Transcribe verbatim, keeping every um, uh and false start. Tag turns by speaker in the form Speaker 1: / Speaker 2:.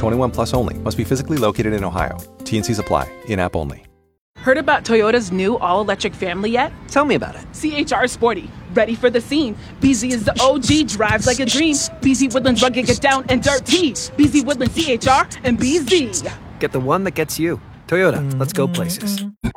Speaker 1: twenty-one plus only. Must be physically located in Ohio. T N Cs apply. In-app only.
Speaker 2: Heard about Toyota's new all-electric family yet?
Speaker 3: Tell me about it.
Speaker 2: C H R Sporty, ready for the scene. B Z is the O G, drives like a dream. B Z Woodlands rugged, get down and dirty. B Z Woodlands C H R and B Z.
Speaker 3: Get the one that gets you. Toyota, let's go places.